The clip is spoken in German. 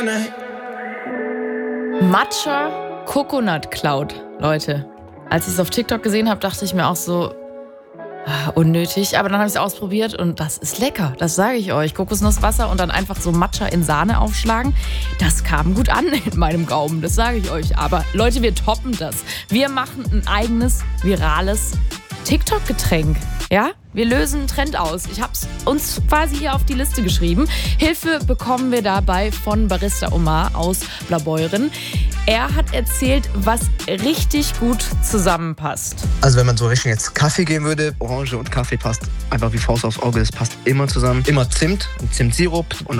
Matcha Coconut Cloud, Leute. Als ich es auf TikTok gesehen habe, dachte ich mir auch so, unnötig. Aber dann habe ich es ausprobiert und das ist lecker, das sage ich euch. Kokosnusswasser und dann einfach so Matcha in Sahne aufschlagen. Das kam gut an in meinem Gaumen, das sage ich euch. Aber Leute, wir toppen das. Wir machen ein eigenes, virales TikTok-Getränk. Ja, wir lösen einen Trend aus. Ich habe es uns quasi hier auf die Liste geschrieben. Hilfe bekommen wir dabei von Barista Omar aus Blaubeuren. Er hat erzählt, was richtig gut zusammenpasst. Also wenn man so Richtung jetzt Kaffee gehen würde, Orange und Kaffee passt einfach wie Faust aufs Auge. Es passt immer zusammen. Immer Zimt und Zimtsirup und